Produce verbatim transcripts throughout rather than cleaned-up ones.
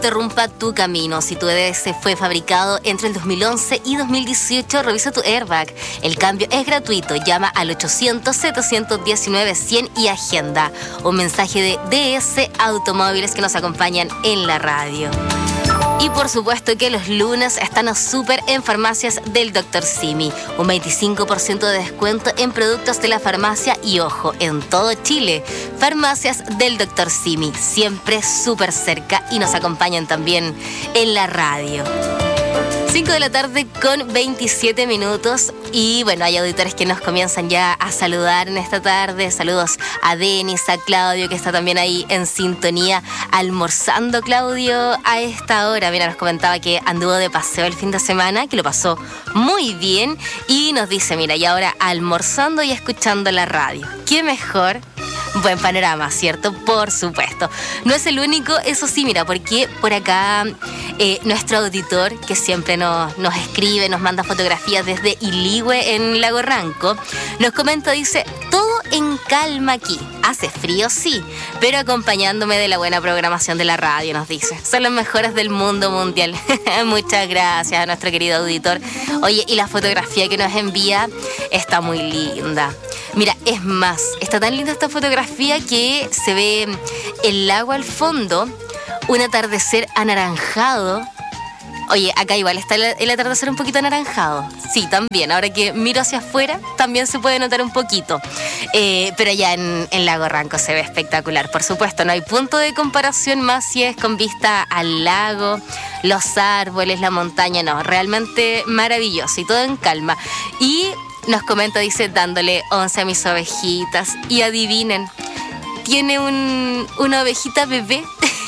interrumpa tu camino. Si tu E D S fue fabricado entre el dos mil once y dos mil dieciocho, revisa tu airbag. El cambio es gratuito. Llama al ochocientos, setecientos diecinueve, cien y agenda. Un mensaje de D S Automóviles que nos acompañan en la radio. Y por supuesto que los lunes están a súper en farmacias del doctor Simi. Un veinticinco por ciento de descuento en productos de la farmacia y, ojo, en todo Chile. Farmacias del doctor Simi, siempre súper cerca y nos acompañan también en la radio. cinco de la tarde con veintisiete minutos y bueno, hay auditores que nos comienzan ya a saludar en esta tarde. Saludos a Denis, a Claudio, que está también ahí en sintonía, almorzando Claudio a esta hora. Mira, nos comentaba que anduvo de paseo el fin de semana, que lo pasó muy bien y nos dice, mira, y ahora almorzando y escuchando la radio. ¿Qué mejor? Buen panorama, ¿cierto? Por supuesto. No es el único, eso sí, mira, porque por acá eh, nuestro auditor, que siempre nos, nos escribe, nos manda fotografías desde Iligüe en Lago Ranco, nos comenta, dice, todo en calma aquí. Hace frío, sí, pero acompañándome de la buena programación de la radio, nos dice. Son los mejores del mundo mundial. Muchas gracias a nuestro querido auditor. Oye, y la fotografía que nos envía está muy linda. Mira, es más, está tan linda esta fotografía que se ve el lago al fondo, un atardecer anaranjado. Oye, acá igual está el, el atardecer un poquito anaranjado. Sí, también. Ahora que miro hacia afuera, también se puede notar un poquito. Eh, pero allá en, en Lago Ranco se ve espectacular. Por supuesto, no hay punto de comparación más si es con vista al lago, los árboles, la montaña. No, realmente maravilloso y todo en calma. Y nos comenta, dice, dándole once a mis ovejitas. Y adivinen, tiene un, una ovejita bebé.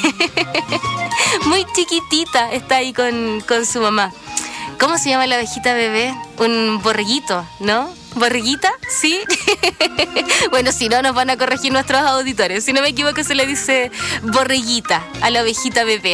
Muy chiquitita, está ahí con, con su mamá. ¿Cómo se llama la ovejita bebé? Un borreguito, ¿no? ¿Borreguita? ¿Sí? Bueno, si no, nos van a corregir nuestros auditores. Si no me equivoco, se le dice borreguita a la ovejita bebé.